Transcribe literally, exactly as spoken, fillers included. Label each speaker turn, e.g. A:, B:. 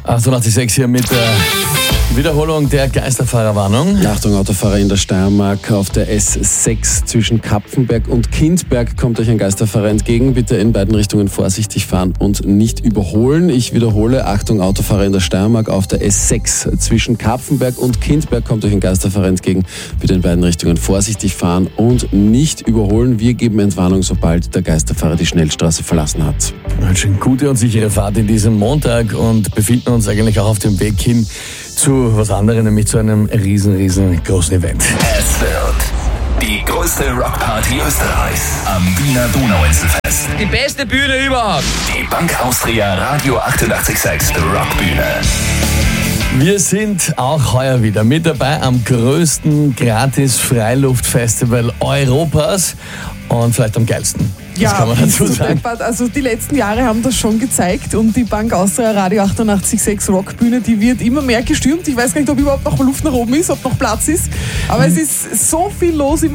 A: achtundachtzig Komma sechs hier mit der Wiederholung der Geisterfahrerwarnung.
B: Achtung, Autofahrer in der Steiermark auf der S sechs zwischen Kapfenberg und Kindberg kommt euch ein Geisterfahrer entgegen. Bitte in beiden Richtungen vorsichtig fahren und nicht überholen. Ich wiederhole, Achtung, Autofahrer in der Steiermark auf der S sechs zwischen Kapfenberg und Kindberg kommt euch ein Geisterfahrer entgegen. Bitte in beiden Richtungen vorsichtig fahren und nicht überholen. Wir geben Entwarnung, sobald der Geisterfahrer die Schnellstraße verlassen hat.
A: Eine gute und sichere Fahrt in diesem Montag und befinden uns eigentlich auch auf dem Weg hin zu was anderem, nämlich zu einem riesen, riesengroßen Event.
C: Es wird die größte Rockparty Österreichs am Wiener Donauinselfest.
A: Die beste Bühne überhaupt.
C: Die Bank Austria Radio achtundachtzig Komma sechs Rockbühne.
A: Wir sind auch heuer wieder mit dabei am größten Gratis-Freiluftfestival Europas und vielleicht am geilsten. Das
D: ja,
A: kann man dazu sagen.
D: Deppert. Also die letzten Jahre haben das schon gezeigt und die Bank Austria Radio achtundachtzig Komma sechs Rockbühne, die wird immer mehr gestürmt. Ich weiß gar nicht, ob überhaupt noch Luft nach oben ist, ob noch Platz ist, aber es ist so viel los im